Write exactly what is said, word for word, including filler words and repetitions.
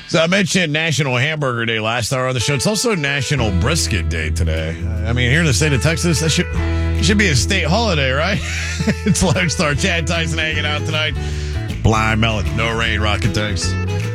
So I mentioned National Hamburger Day last hour on the show. It's also National Brisket Day today. I mean, here in the state of Texas, that should should be a state holiday, right? It's Lone Star. Chad Tyson hanging out tonight. Blind Melon. No rain. Rocket Tanks.